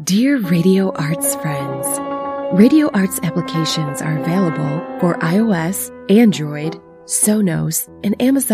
Dear Radio Arts friends, Radio Arts applications are available for iOS, Android, Sonos, and Amazon